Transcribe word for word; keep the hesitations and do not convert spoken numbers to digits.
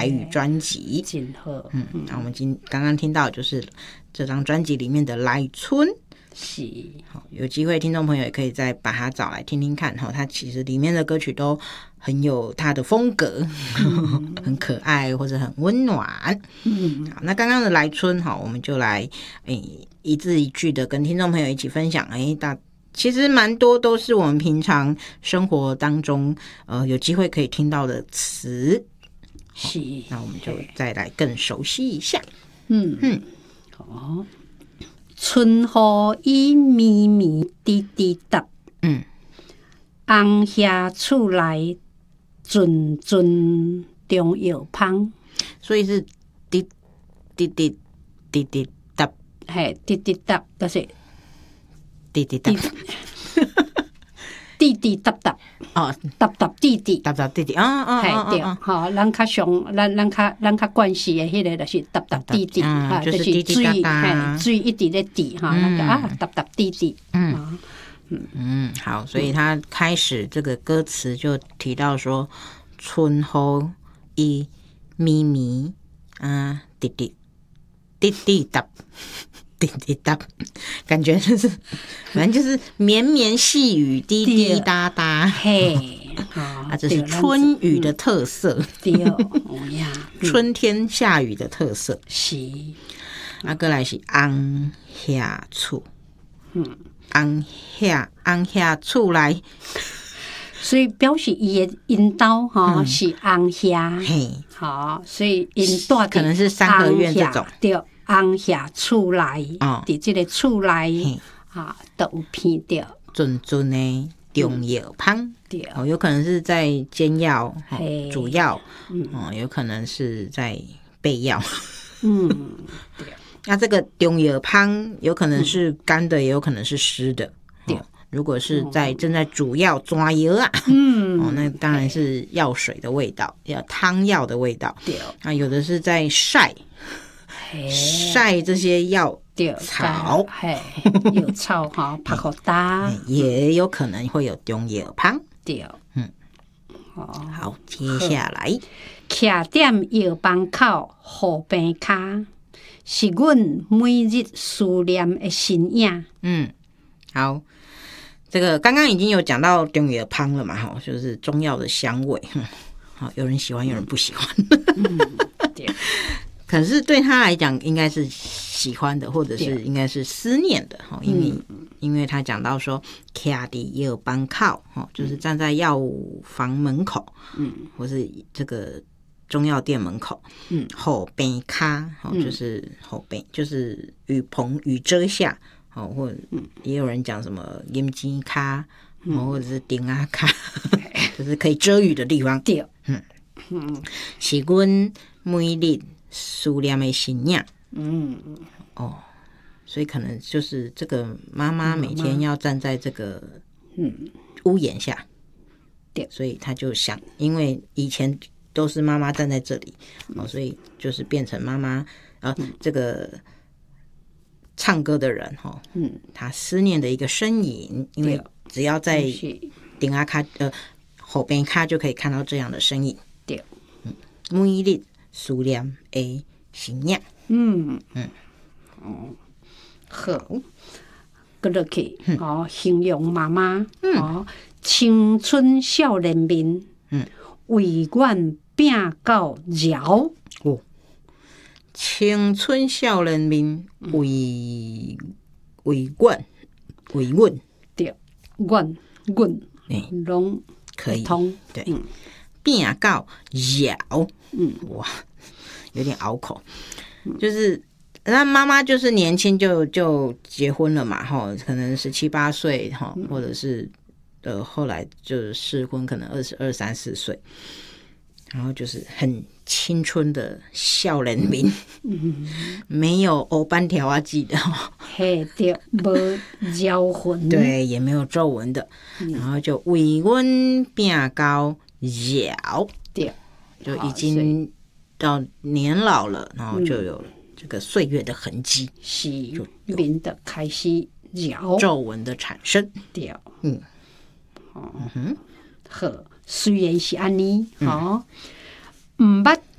台语专辑， 真好。 嗯，那我们今刚刚听到就是这张专辑里面的《来春》。 是， 有机会听众朋友也可以再把它找来听听看，它其实里面的歌曲都很有它的风格，嗯、很可爱或者很温暖。嗯，好，那刚刚的来春，我们就来诶一字一句的跟听众朋友一起分享。诶，大其实蛮多都是我们平常生活当中呃有机会可以听到的词。 是， 那我们就再来更熟悉一下。 嗯嗯，好。春雨伊咪咪滴滴答，嗯，红霞厝内阵阵中药香， 所以是滴滴滴滴滴答， 嘿，滴滴答就是滴滴答， 滴滴答答哦，答答滴滴， 答答滴滴，啊啊啊，对，好，咱较上，咱咱较咱较惯势的迄个就是答答滴滴，哈，就是水，嘿，水一直在滴哈，那个啊，答答滴滴，嗯嗯嗯，好，所以他开始这个歌词就提到说，春雨伊咪咪啊，滴滴滴滴答。滴滴答，感觉就是反正就是绵绵细雨，滴滴答答， 嘿， 啊，这是春雨的特色， 对，哦呀， 春天下雨的特色是。 啊，过来是红霞厝，嗯，红霞红霞厝内， 所以表示伊的因兜哈是红霞， 嘿， 好，所以因住可能是三合院这种， 对。红霞厝内，伫即个厝内啊，都有闻到阵阵的中药香，对、哦，有可能是在煎药、哦、煮药，嗯、哦，有可能是在备药，嗯，对。那这个中药香有可能是干的，也有可能是湿的，对、哦。如果是在正在煮药抓药啊，嗯，哦，那当然是药水的味道，要汤药的味道，对。那有的是在晒。晒这些药草， 药草哈，拍好大， 也有可能会有中药香。 对， 嗯，好，接下来， 徛踮药房口护病骹，是阮每日思念的身影。 嗯，好，这个刚刚已经有讲到中药香了嘛，哈，就是中药的香味。好，有人喜欢，有人不喜欢。嗯，对。可是对他来讲，应该是喜欢的，或者是应该是思念的，因为、嗯、因为他讲到说，徛伫药房口，就是站在药房门口，嗯，或是这个中药店门口，嗯，护病骹，就是护病，就是雨棚雨遮下，或者也有人讲什么阴茎骹，或者是顶啊骹，就是可以遮雨的地方。对，嗯嗯，是阮每日思念的身影，嗯，哦，所以可能就是这个妈妈每天要站在这个嗯屋檐下，对，所以他就想，因为以前都是妈妈站在这里，哦，所以就是变成妈妈，呃，这个唱歌的人哈，嗯，他思念的一个身影，因为只要在顶阿卡呃后边卡就可以看到这样的身影，对，嗯，每日思念的身影，嗯嗯， 哦，好，搁落去，哦，形容妈妈，哦，青春少年面，嗯，为阮拼到饶， 哦，青春少年面，为为阮为阮， 对，阮阮，哎，拢可以通， 对。变到咬，嗯，哇，有点拗口，就是那妈妈就是年轻就就结婚了嘛，哈，可能十七八岁哈，或者是呃后来就是适婚，可能二十二三四岁，然后就是很青春的少年面，嗯，没有欧斑条啊记的， 嘿，对，无招魂， 对，也没有皱纹的，然后就为阮变到。咬，对，就已经到年老了，然后就有这个岁月的痕迹， 是变得开始咬皱纹的产生。 对，嗯，哦，好，虽然是安尼，哦，唔捌